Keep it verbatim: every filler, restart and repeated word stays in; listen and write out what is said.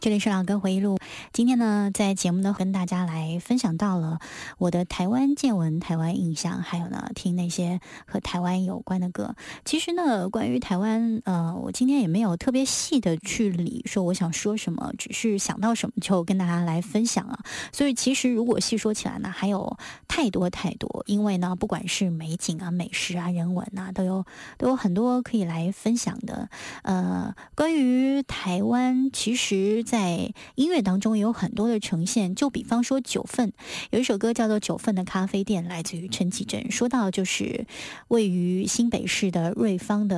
这里是老歌回忆录，今天呢，在节目呢跟大家来分享到了我的台湾见闻、台湾印象，还有呢听那些和台湾有关的歌。其实呢，关于台湾，呃，我今天也没有特别细的去理说我想说什么，只是想到什么就跟大家来分享啊。所以其实如果细说起来呢，还有太多太多，因为呢，不管是美景啊、美食啊、人文啊，都有都有很多可以来分享的。呃，关于台湾，其实在音乐当中也有很多的呈现，就比方说九份，有一首歌叫做《九份的咖啡店》，来自于陈绮贞。说到就是位于新北市的瑞芳的